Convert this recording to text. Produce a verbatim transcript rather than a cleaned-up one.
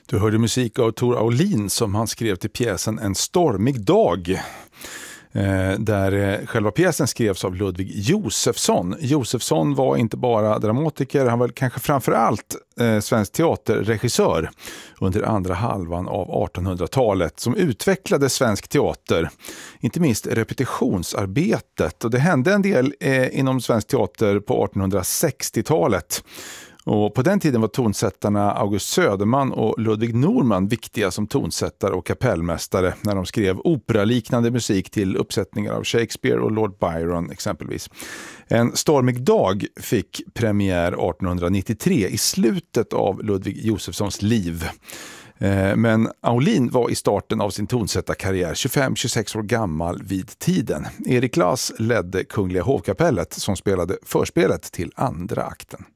Du hörde musik av Tor Aulin som han skrev till pjäsen En stormig dag. Där själva pjäsen skrevs av Ludvig Josefsson. Josefsson var inte bara dramatiker, han var kanske framförallt eh, svensk teaterregissör under andra halvan av artonhundratalet som utvecklade svensk teater, inte minst repetitionsarbetet. Och det hände en del eh, inom svensk teater på artonhundrasextiotalet. Och på den tiden var tonsättarna August Söderman och Ludvig Norman viktiga som tonsättare och kapellmästare när de skrev operaliknande musik till uppsättningar av Shakespeare och Lord Byron exempelvis. En stormig dag fick premiär artonhundranittiotre i slutet av Ludvig Josefssons liv. Men Aulin var i starten av sin tonsättarkarriär tjugofem till tjugosex år gammal vid tiden. Erik Lass ledde Kungliga hovkapellet som spelade förspelet till andra akten.